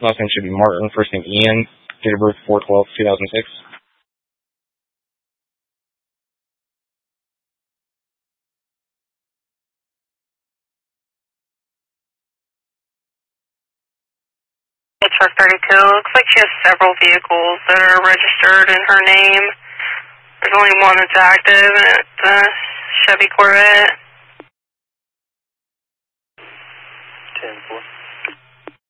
Last name should be Martin. First name Ian. Date of birth 4/12/2006. It's truck 32. Looks like she has several vehicles that are registered in her name. There's only one that's active, and it's a Chevy Corvette.